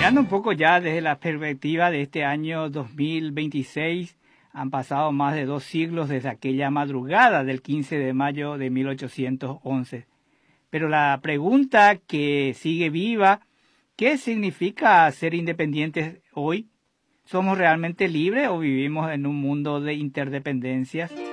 Mirando un poco ya desde la perspectiva de este año 2026, han pasado más de 2 siglos desde aquella madrugada del 15 de mayo de 1811. Pero la pregunta que sigue viva, ¿qué significa ser independientes hoy? ¿Somos realmente libres o vivimos en un mundo de interdependencias?